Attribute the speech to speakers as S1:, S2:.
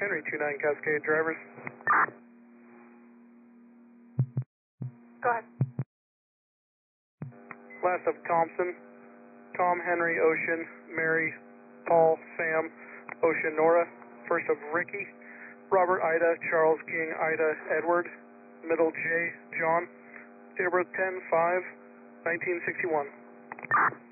S1: Henry 29 Cascade drivers.
S2: Go ahead.
S1: Last of Thompson, Tom, Henry, Ocean, Mary, Paul, Sam, Ocean, Nora. First of Ricky, Robert, Ida, Charles, King, Ida, Edward. Middle J, John. Date of birth 10-5-1961.